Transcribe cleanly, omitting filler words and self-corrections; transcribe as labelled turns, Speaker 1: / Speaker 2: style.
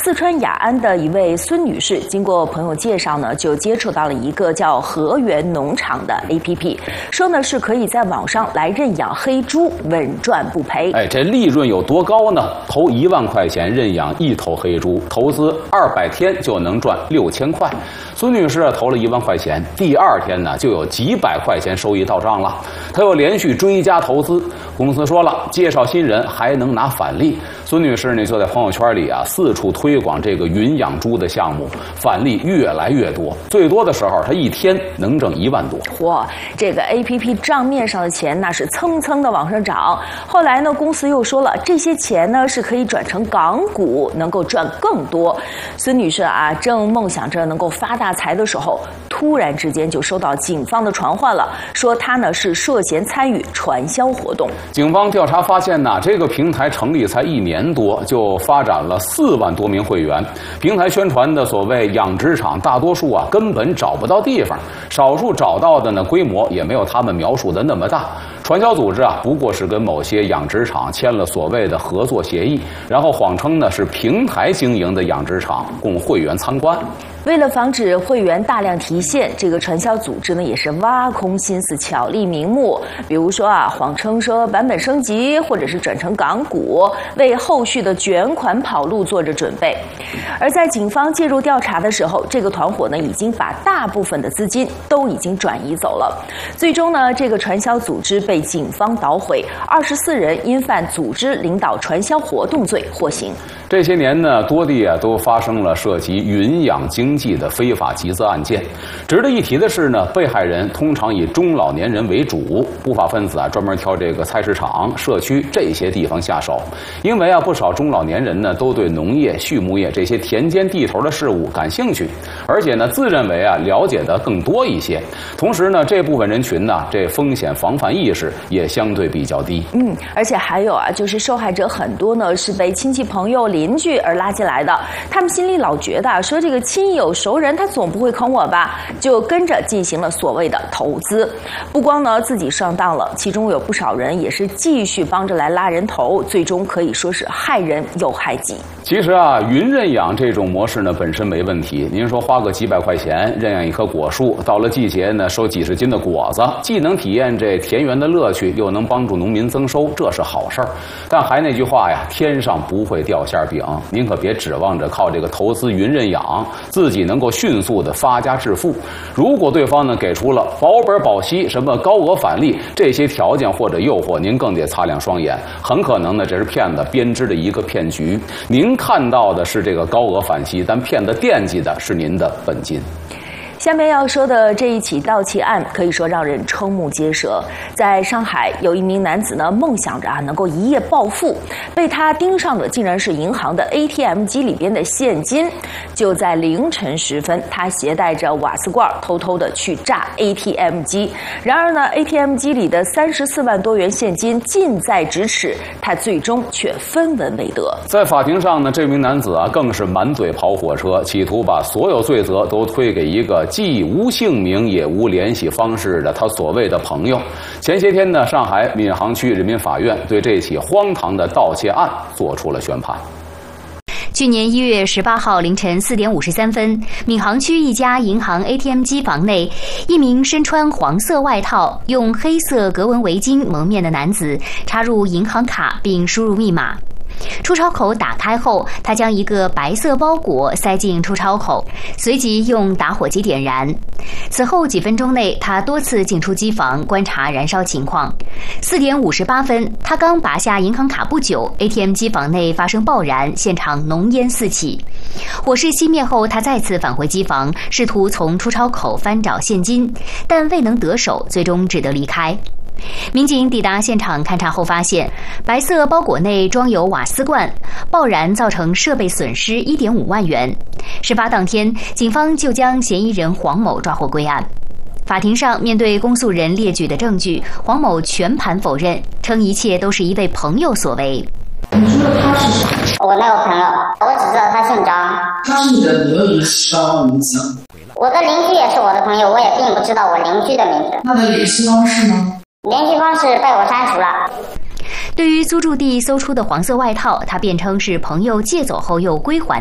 Speaker 1: 四川雅安的一位孙女士，经过朋友介绍呢，就接触到了一个叫和源农场的 APP， 说呢是可以在网上来认养黑猪，稳赚不赔。
Speaker 2: 这利润有多高呢？投1万块钱认养1头黑猪，投资200天就能赚6000块。孙女士投了1万块钱，第2天呢就有几百块钱收益到账了。她又连续追加投资，公司说了，介绍新人还能拿返利。孙女士呢就在朋友圈里四处推广这个云养猪的项目，返利越来越多，最多的时候她一天能挣1万多。
Speaker 1: 嚯，这个 APP 账面上的钱那是蹭蹭的往上涨。后来呢，公司又说了，这些钱呢是可以转成港股，能够赚更多。孙女士正梦想着能够发大财的时候，突然之间就收到警方的传唤了，说她呢是涉嫌参与传销活动。
Speaker 2: 警方调查发现这个平台成立才1年多，就发展了4万多名会员。平台宣传的所谓养殖场，大多数根本找不到地方，少数找到的呢规模也没有他们描述的那么大。传销组织不过是跟某些养殖场签了所谓的合作协议，然后谎称呢是平台经营的养殖场，供会员参观。
Speaker 1: 为了防止会员大量提现，这个传销组织呢也是挖空心思，巧立名目。比如说谎称说版本升级，或者是转成港股，为后续的卷款跑路做着准备。而在警方介入调查的时候，这个团伙呢已经把大部分的资金都已经转移走了。最终呢，这个传销组织被警方捣毁，24人因犯组织领导传销活动罪获刑。
Speaker 2: 这些年呢，多地都发生了涉及云养经济的非法集资案件。值得一提的是呢，被害人通常以中老年人为主，不法分子专门挑这个菜市场、社区这些地方下手。因为不少中老年人呢都对农业、畜牧业这些田间地头的事物感兴趣，而且呢自认为了解的更多一些。同时呢，这部分人群呢，这风险防范意识也相对比较低。
Speaker 1: 而且还有就是受害者很多呢是被亲戚朋友邻居而拉进来的，他们心里老觉得说这个亲友熟人他总不会坑我吧，就跟着进行了所谓的投资。不光呢自己上当了，其中有不少人也是继续帮着来拉人头，最终可以说是害人又害己。
Speaker 2: 其实云认养这种模式呢本身没问题，您说花个几百块钱认养一棵果树，到了季节呢收几十斤的果子，既能体验这田园的乐趣，又能帮助农民增收，这是好事儿。但还那句话天上不会掉馅饼，您可别指望着靠这个投资云认养自己能够迅速的发家致富。如果对方呢给出了保本保息、什么高额返利这些条件或者诱惑，您更得擦亮双眼，很可能呢这是骗子编织的一个骗局。您看到的是这个高额返息，但骗子惦记的是您的本金。
Speaker 1: 下面要说的这一起盗窃案可以说让人瞠目结舌。在上海，有一名男子呢梦想着能够一夜暴富，被他盯上的竟然是银行的 ATM 机里边的现金。就在凌晨时分，他携带着瓦斯罐偷偷的去炸 ATM 机。然而呢 ，ATM 机里的34万多元现金近在咫尺，他最终却分文未得。
Speaker 2: 在法庭上呢，这名男子更是满嘴跑火车，企图把所有罪责都推给一个既无姓名也无联系方式的他所谓的朋友。前些天呢，上海闵行区人民法院对这起荒唐的盗窃案作出了宣判。
Speaker 3: 去年1月18号凌晨4点53分，闵行区一家银行 ATM 机房内，一名身穿黄色外套、用黑色格纹围巾蒙面的男子插入银行卡并输入密码。出钞口打开后，他将一个白色包裹塞进出钞口，随即用打火机点燃。此后几分钟内，他多次进出机房观察燃烧情况。4点58分，他刚拔下银行卡不久 ，ATM 机房内发生爆燃，现场浓烟四起。火势熄灭后，他再次返回机房，试图从出钞口翻找现金，但未能得手，最终只得离开。民警抵达现场勘查后发现，白色包裹内装有瓦斯罐，爆燃造成设备损失1.5万元。事发当天，警方就将嫌疑人黄某抓获归案。法庭上，面对公诉人列举的证据，黄某全盘否认，称一切都是一位朋友所为。
Speaker 4: 你说他是谁？
Speaker 5: 我没有朋友，我只知道他姓张。
Speaker 4: 他是你的，你有一个名字。
Speaker 5: 我的邻居也是我的朋友，我也并不知道我邻居的名字。
Speaker 4: 他的联系方式呢？
Speaker 5: 联系方式被我删除了。
Speaker 3: 对于租住地搜出的黄色外套，他辩称是朋友借走后又归还。